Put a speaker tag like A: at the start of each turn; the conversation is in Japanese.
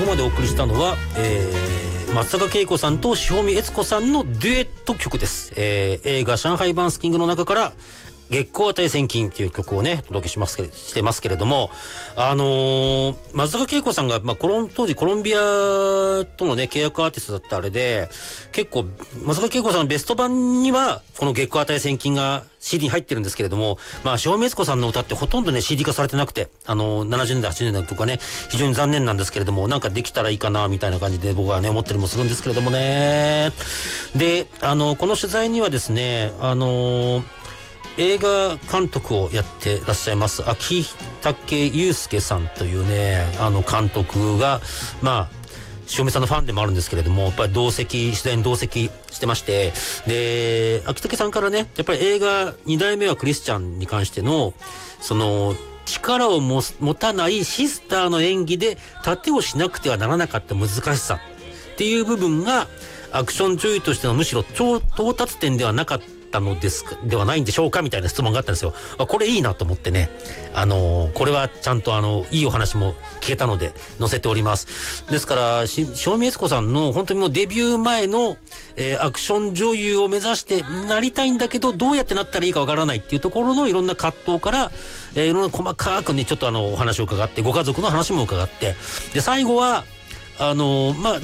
A: こまでお送りしたのは、松坂慶子さんと塩見悦子さんのデュエット曲です。映画上海バンスキングの中から月光値千金っていう曲をね、お届けしてますけれども、松坂慶子さんが、当時コロンビアとのね、契約アーティストだったあれで、結構、松坂慶子さんのベスト版には、この月光値千金が CD に入ってるんですけれども、塩見悦子さんの歌ってほとんどね、CD 化されてなくて、70年代、80年代とかね、非常に残念なんですけれども、なんかできたらいいかな、みたいな感じで僕はね、思ったりもするんですけれどもね。で、この取材にはですね、映画監督をやってらっしゃいます秋武祐介さんというね監督が塩見さんのファンでもあるんですけれども、やっぱり取材に同席してまして、で秋武さんからね、やっぱり映画2代目はクリスチャンに関してのその力を持たないシスターの演技で盾をしなくてはならなかった難しさっていう部分がアクション女優としてのむしろ到達点ではなかったではないんでしょうかみたいな質問があったんですよ。これいいなと思ってね、これはちゃんといいお話も聞けたので載せております。ですから塩見悦子さんの本当にもうデビュー前の、アクション女優を目指してなりたいんだけどどうやってなったらいいかわからないっていうところのいろんな葛藤から、いろんな細かくねちょっとお話を伺って、ご家族の話も伺って、で最後は